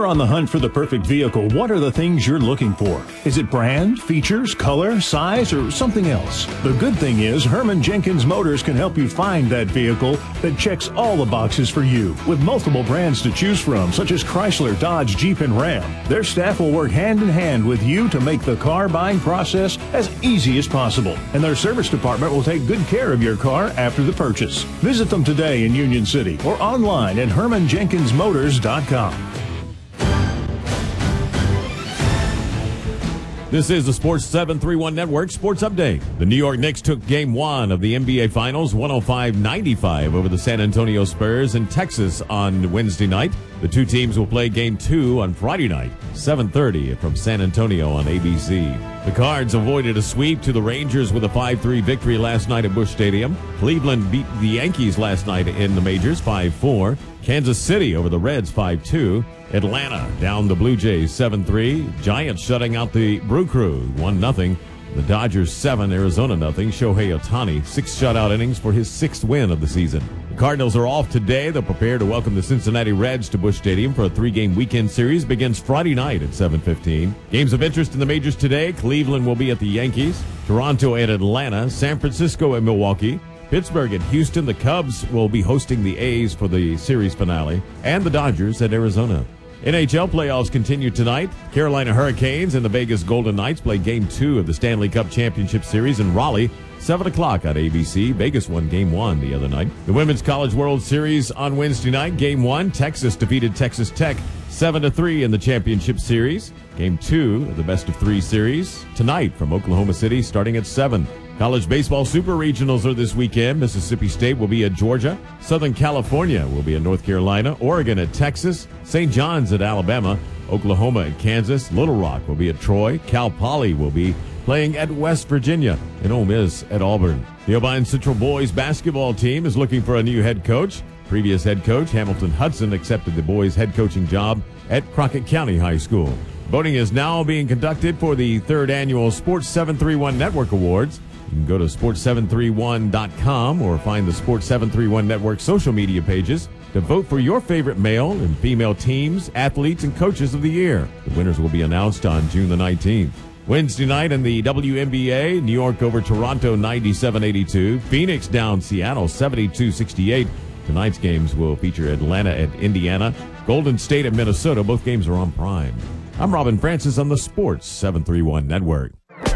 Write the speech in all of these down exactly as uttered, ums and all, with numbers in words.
you're on the hunt for the perfect vehicle, what are the things you're looking for? Is it brand, features, color, size, or something else? The good thing is Herman Jenkins Motors can help you find that vehicle that checks all the boxes for you. With multiple brands to choose from, such as Chrysler, Dodge, Jeep, and Ram, their staff will work hand in hand with you to make the car buying process as easy as possible. And their service department will take good care of your car after the purchase. Visit them today in Union City or online at herman jenkins motors dot com. This is the Sports seven thirty-one Network Sports Update. The New York Knicks took Game one of the N B A Finals one oh five ninety-five over the San Antonio Spurs in Texas on Wednesday night. The two teams will play Game two on Friday night, seven thirty from San Antonio on A B C. The Cards avoided a sweep to the Rangers with a five three victory last night at Busch Stadium. Cleveland beat the Yankees last night in the majors five four. Kansas City over the Reds five two. Atlanta down the Blue Jays seven three. Giants shutting out the Brew Crew one nothing. The Dodgers seven, Arizona nothing. Shohei Ohtani six shutout innings for his sixth win of the season. The Cardinals are off today. They'll prepare to welcome the Cincinnati Reds to Busch Stadium for a three-game weekend series. Begins Friday night at seven fifteen. Games of interest in the majors today. Cleveland will be at the Yankees. Toronto at Atlanta. San Francisco at Milwaukee. Pittsburgh at Houston. The Cubs will be hosting the A's for the series finale. And the Dodgers at Arizona. N H L playoffs continue tonight. Carolina Hurricanes and the Vegas Golden Knights play Game two of the Stanley Cup Championship Series in Raleigh, seven o'clock on A B C. Vegas won Game one the other night. The Women's College World Series on Wednesday night. Game one, Texas defeated Texas Tech seven to three in the championship series. Game two of the best of three series tonight from Oklahoma City starting at seven. College baseball super regionals are this weekend. Mississippi State will be at Georgia. Southern California will be at North Carolina. Oregon at Texas. Saint John's at Alabama. Oklahoma at Kansas. Little Rock will be at Troy. Cal Poly will be playing at West Virginia. And Ole Miss at Auburn. The Obion Central boys basketball team is looking for a new head coach. Previous head coach Hamilton Hudson accepted the boys' head coaching job at Crockett County High School. Voting is now being conducted for the third annual Sports seven thirty-one Network Awards. You can go to sports seven thirty-one dot com or find the Sports seven thirty-one Network social media pages to vote for your favorite male and female teams, athletes, and coaches of the year. The winners will be announced on June the nineteenth. Wednesday night in the W N B A, New York over Toronto ninety-seven eighty-two. Phoenix down Seattle seventy-two sixty-eight. Tonight's games will feature Atlanta at Indiana, Golden State at Minnesota. Both games are on Prime. I'm Robin Francis on the Sports seven thirty-one Network.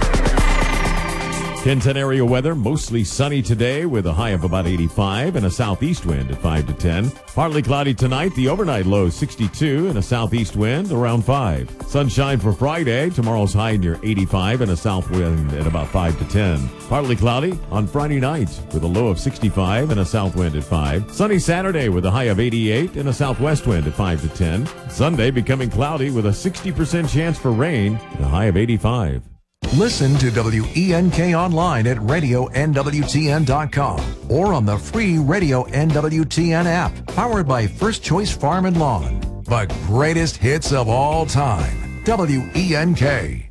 ten ten area weather, mostly sunny today with a high of about eighty-five and a southeast wind at five to ten. Partly cloudy tonight, the overnight low sixty-two and a southeast wind around five. Sunshine for Friday, tomorrow's high near eighty-five and a south wind at about five to ten. Partly cloudy on Friday night with a low of sixty-five and a south wind at five. Sunny Saturday with a high of eighty-eight and a southwest wind at five to ten. Sunday becoming cloudy with a sixty percent chance for rain and a high of eighty-five. Listen to W E N K online at radio N W T N dot com or on the free Radio N W T N app, powered by First Choice Farm and Lawn. The greatest hits of all time. W E N K.